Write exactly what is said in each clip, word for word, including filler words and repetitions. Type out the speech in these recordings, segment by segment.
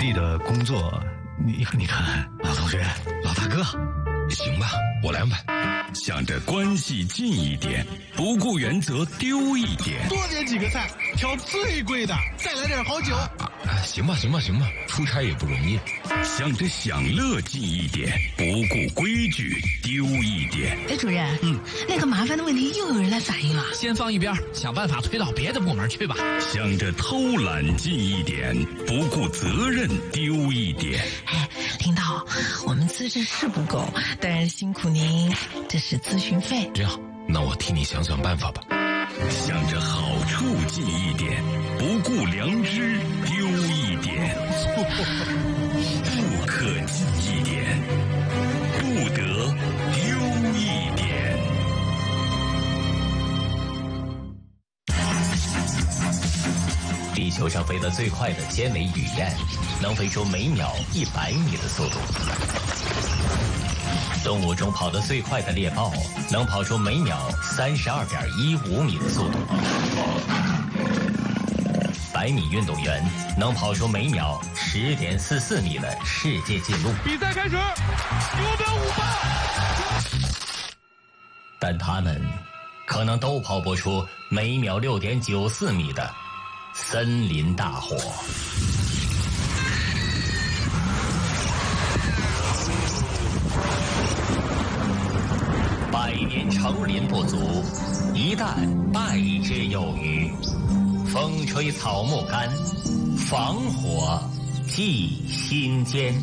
地的工作，你你看，老同学、老大哥， 行吧，我来安排。 想着关系近一点，不顾原则丢一点， 多点几个菜，挑最贵的，再来点好酒。 啊啊、行吧，行吧，行吧，出差也不容易。 想着享乐近一点，不顾规矩丢一点。 哎，主任，嗯，那个麻烦的问题又有人来反映了， 先放一边，想办法推到别的部门去吧。 想着偷懒近一点，不顾责任丢一点。 哎，领导，我们资质是不够，但是辛苦您，这是咨询费。 这样，那我替你想想办法吧。 想着好处近一点，不顾良知丢一点。不可近一点，不得丢一点。 地球上飞得最快的尖尾雨燕，能飞出每秒一百米的速度。动物中跑得最快的猎豹，能跑出每秒三十二点一五米的速度。百米运动员能跑出每秒十点四四米的世界纪录。 比赛开始，九秒五八。 但他们可能都跑不出每秒六点九四米的森林大火。百年成林不足，一旦败之有余。风吹草木干，防火记心间。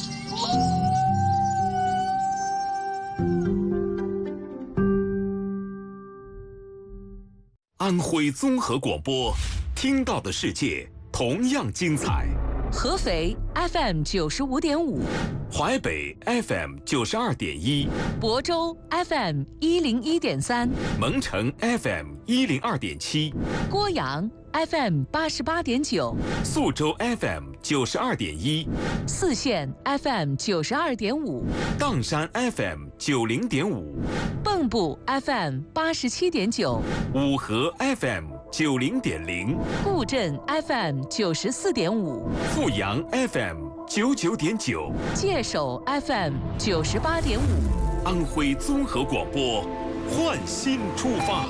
安徽综合广播，听到的世界同样精彩。 合肥 F M 九十五点五， 淮北 F M 九十二点一， 亳州 F M 一零一点三， 蒙城 F M 一零二点七， 郭阳 F M 八十八点九， 宿州 F M 九十二点一， 泗县 F M 九十二点五， 砀山 F M 九零点五， 蚌埠 F M 八十七点九， 五河 F M 九零点零， 固镇 F M 九十四点五， 阜阳 F M 九九点九， 界首 F M 九十八点五， 安徽综合广播，焕新出发。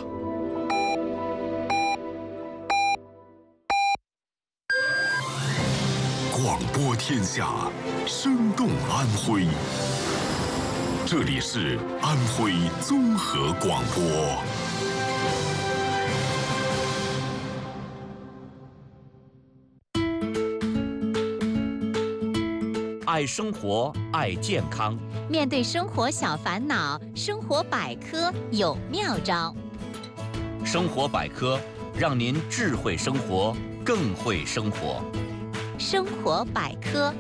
广播天下，生动安徽。这里是安徽综合广播。 爱生活，爱健康。 面对生活小烦恼，生活百科有妙招。 生活百科，让您智慧生活，更会生活。 生活百科。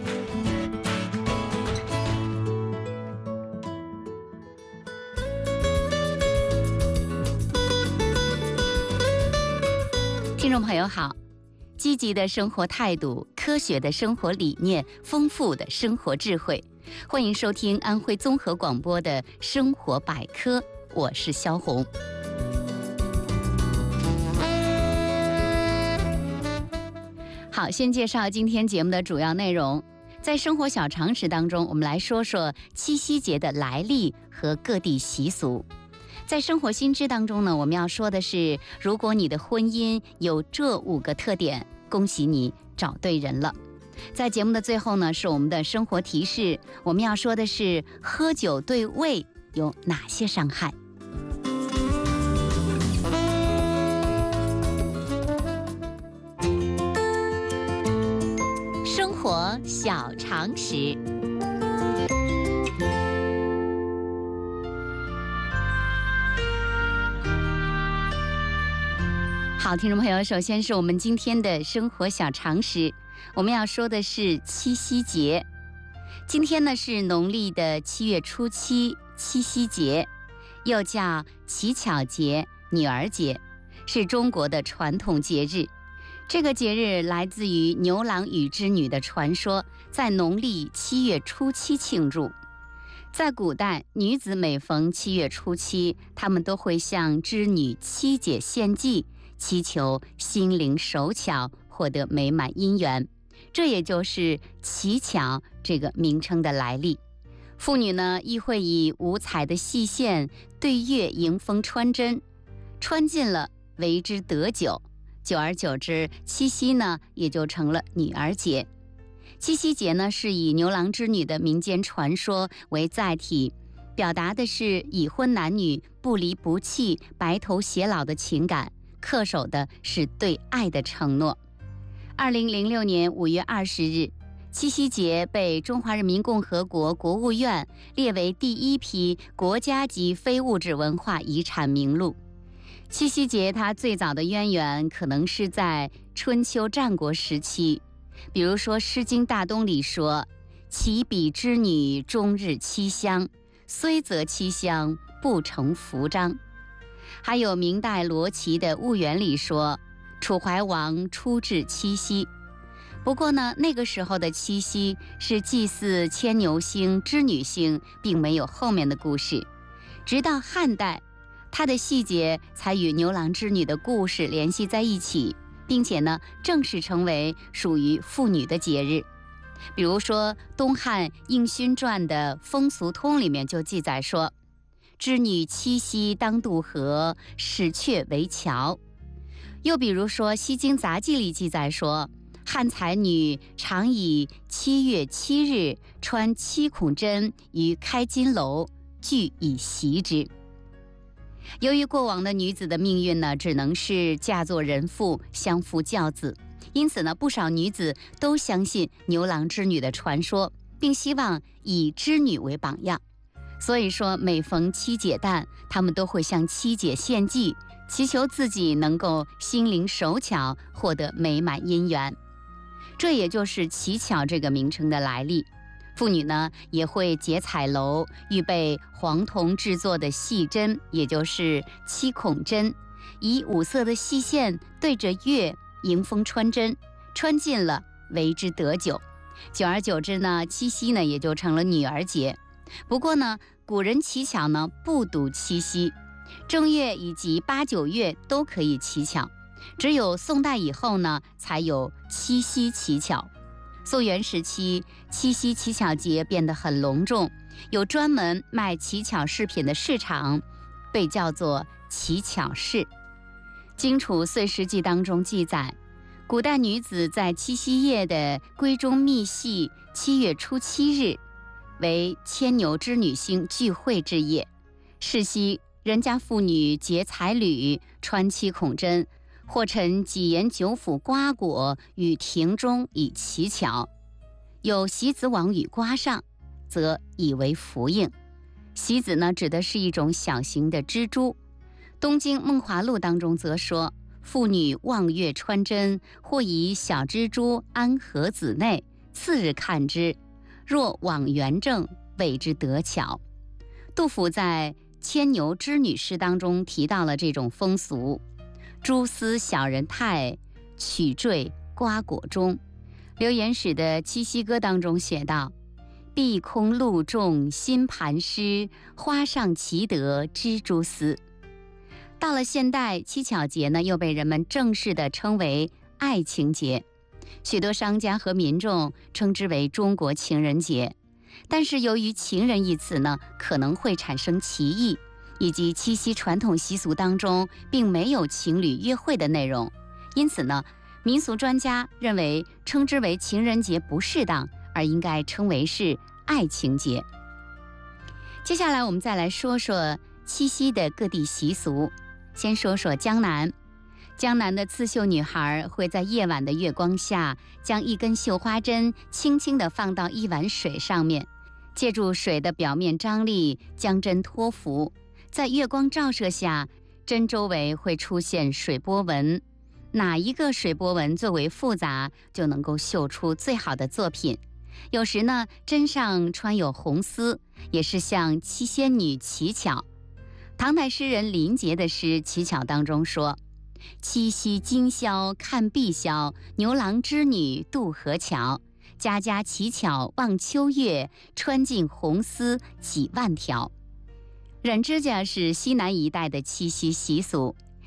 听众朋友好，积极的生活态度，科学的生活理念，丰富的生活智慧，欢迎收听安徽综合广播的生活百科，我是肖红。好，先介绍今天节目的主要内容。在生活小常识当中，我们来说说七夕节的来历和各地习俗。在生活新知当中呢，我们要说的是，如果你的婚姻有这五个特点，恭喜你找对人了。在节目的最后呢，是我们的生活提示，我们要说的是喝酒对胃有哪些伤害。 生活小常识。 好，听众朋友，首先是我们今天的生活小常识，我们要说的是七夕节。今天呢是农历的七月初七，七夕节，又叫乞巧节、女儿节，是中国的传统节日。这个节日来自于牛郎与织女的传说，在农历七月初七庆祝。在古代，女子每逢七月初七，她们都会向织女七姐献祭，祈求心灵手巧，获得美满姻缘。 这也就是乞巧这个名称的来历。妇女呢，亦会以五彩的细线对月迎风穿针，穿尽了为之得久。久而久之，七夕呢也就成了女儿节。七夕节呢是以牛郎织女的民间传说为载体，表达的是已婚男女不离不弃、白头偕老的情感，恪守的是对爱的承诺。二零零六年五月二十日，七夕节被中华人民共和国国务院列为第一批国家级非物质文化遗产名录。七夕节它最早的渊源可能是在春秋战国时期，比如说《诗经·大东》里说：“其彼之女，终日七香，虽则七香，不成服章。”还有明代罗琦的《婺源》里说：“楚怀王初至七夕。”不过呢，那个时候的七夕是祭祀牵牛星、织女星，并没有后面的故事。直到汉代，它的细节才与牛郎织女的故事联系在一起，并且呢，正式成为属于妇女的节日。比如说，东汉应勋传的《风俗通》里面就记载说：“织女七夕当渡河，使却为桥。”又比如说，《西京杂记》里记载说：“汉才女常以七月七日穿七孔针于开金楼，俱以习之。”由于过往的女子的命运呢，只能是嫁作人妇，相夫教子，因此呢，不少女子都相信牛郎织女的传说，并希望以织女为榜样。所以说，每逢七姐诞，她们都会向七姐献祭，祈求自己能够心灵手巧，获得美满姻缘。这也就是乞巧这个名称的来历。妇女呢也会结彩楼，预备黄铜制作的细针，也就是七孔针，以五色的细线对着月迎风穿针，穿尽了为之得久。久而久之呢，七夕呢也就成了女儿节。不过呢，古人乞巧呢不独七夕，正月以及八九月都可以乞巧，只有宋代以后呢才有七夕乞巧。宋元时期，七夕乞巧节变得很隆重，有专门卖乞巧饰品的市场，被叫做乞巧市。《荆楚岁时记》当中记载，古代女子在七夕夜的闺中密隙，七月初七日为牵牛织女星聚会之夜。是夕，人家妇女结彩缕，穿七孔针，或陈几言九府瓜果与庭中以乞巧，有席子往与瓜上，则以为福应。席子呢，指的是一种小型的蜘蛛。东京梦华录当中则说，妇女望月穿针，或以小蜘蛛安盒子内，次日看之，若往圆正，谓之得巧。杜甫在《牵牛织女诗》当中提到了这种风俗：蛛丝小人态，曲坠瓜果中。刘言史的《七夕歌》当中写道：碧空露重新盘诗，花上齐得蜘蛛丝。到了现代，乞巧节呢又被人们正式的称为爱情节，许多商家和民众称之为中国情人节。但是由于情人一词呢可能会产生歧义，以及七夕传统习俗当中并没有情侣约会的内容，因此呢，民俗专家认为称之为情人节不适当，而应该称为是爱情节。接下来我们再来说说七夕的各地习俗。先说说江南。江南的刺绣女孩会在夜晚的月光下，将一根绣花针轻轻地放到一碗水上面，借助水的表面张力将针托浮，在月光照射下，针周围会出现水波纹，哪一个水波纹最为复杂，就能够绣出最好的作品。有时呢，针上穿有红丝，也是向七仙女乞巧。唐代诗人林杰的诗《乞巧》当中说：七夕今宵看碧霄，牛郎织女渡河桥。家家乞巧望秋月，穿尽红丝几万条。染指甲是西南一带的七夕习俗，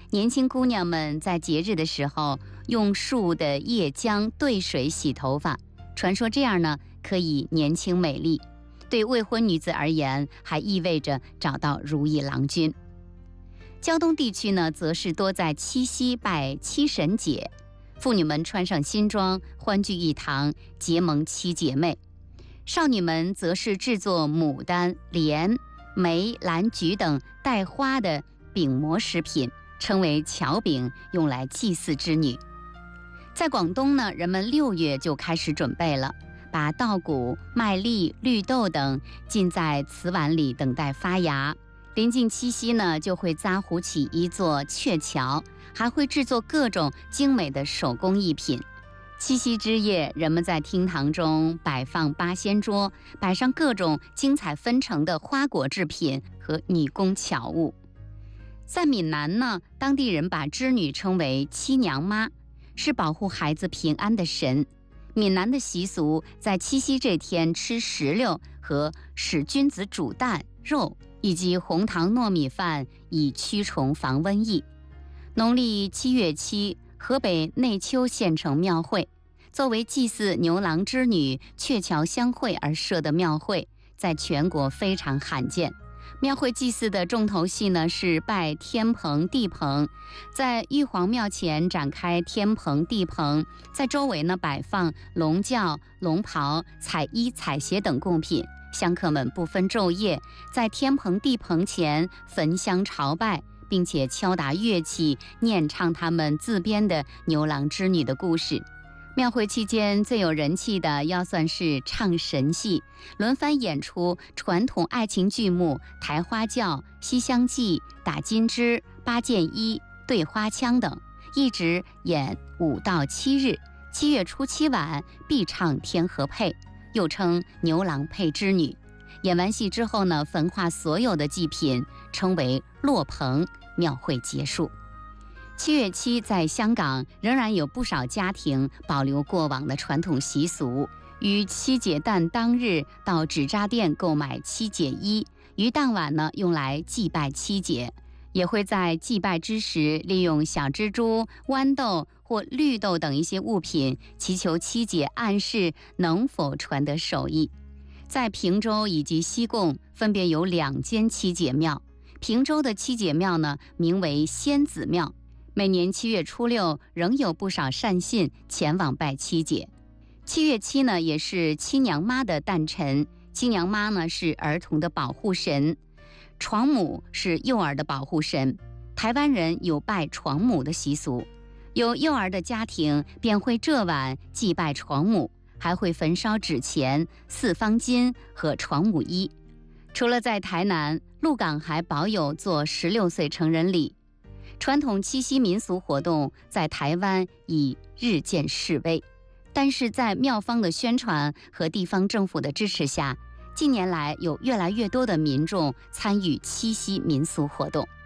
年轻姑娘们在节日的时候用树的叶浆兑水洗头发，传说这样呢可以年轻美丽。对未婚女子而言，还意味着找到如意郎君。胶东地区呢，则是多在七夕拜七神节，妇女们穿上新装，欢聚一堂，结盟七姐妹。少女们则是制作牡丹、莲、梅、兰、菊等带花的饼模食品，称为巧饼，用来祭祀织女。在广东呢，人们六月就开始准备了，把稻谷、麦粒、绿豆等浸在瓷碗里，等待发芽。临近七夕呢，就会扎糊起一座鹊桥，还会制作各种精美的手工艺品。七夕之夜，人们在厅堂中摆放八仙桌，摆上各种精彩纷呈的花果制品和女工巧物。在闽南呢，当地人把织女称为七娘妈，是保护孩子平安的神。闽南的习俗在七夕这天吃石榴和使君子煮蛋、肉以及红糖糯米饭，以驱虫防瘟疫。农历七月七，河北内丘县城庙会作为祭祀牛郎织女、鹊桥相会而设的庙会，在全国非常罕见。庙会祭祀的重头戏呢是拜天棚、地棚，在玉皇庙前展开天棚、地棚，在周围呢摆放龙轿、龙袍、彩衣、彩鞋等贡品。香客们不分昼夜，在天棚、地棚前焚香朝拜，并且敲打乐器，念唱他们自编的牛郎织女的故事。庙会期间最有人气的要算是唱神戏，轮番演出传统爱情剧目《抬花轿》《西厢记》《打金枝》《八件衣》《对花枪》等，一直演五到七日。七月初七晚必唱天河配，又称牛郎配织女。演完戏之后呢，焚化所有的祭品，称为落棚，庙会结束。七月七在香港仍然有不少家庭保留过往的传统习俗，于七姐诞当日到纸扎店购买七姐衣，于当晚呢用来祭拜七姐。也会在祭拜之时利用小蜘蛛、豌豆或绿豆等一些物品，祈求七姐暗示能否传得手艺。在平洲以及西贡分别有两间七姐庙，平洲的七姐庙呢名为仙子庙，每年七月初六仍有不少善信前往拜七姐。七月七呢也是七娘妈的诞辰，七娘妈呢是儿童的保护神，床母是幼儿的保护神。台湾人有拜床母的习俗，有幼儿的家庭便会这晚祭拜床母，还会焚烧纸钱、四方巾和床母衣。除了在台南，鹿港还保有做十六岁成人礼。传统七夕民俗活动在台湾已日渐式微，但是在庙方的宣传和地方政府的支持下，近年来有越来越多的民众参与七夕民俗活动。